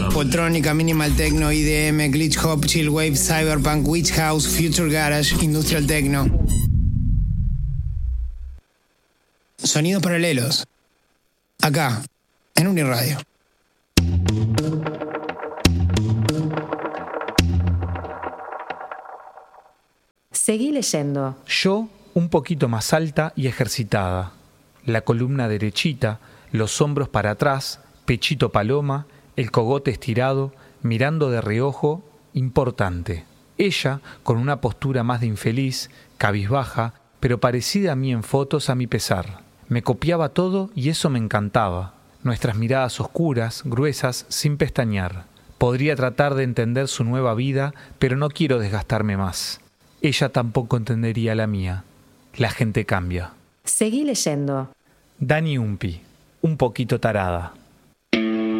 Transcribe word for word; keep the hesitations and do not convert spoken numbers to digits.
Poltrónica, Minimal Techno, I D M, Glitch Hop, Chill Wave, Cyberpunk, Witch House, Future Garage, Industrial Techno. Sonidos paralelos. Acá, en Uniradio. Seguí leyendo. Yo, un poquito más alta y ejercitada. La columna derechita, los hombros para atrás, pechito paloma, el cogote estirado, mirando de reojo, importante. Ella, con una postura más de infeliz, cabizbaja, pero parecida a mí en fotos a mi pesar. Me copiaba todo y eso me encantaba. Nuestras miradas oscuras, gruesas, sin pestañear. Podría tratar de entender su nueva vida, pero no quiero desgastarme más. Ella tampoco entendería la mía. La gente cambia. Seguí leyendo. Dani Umpi, un poquito tarada.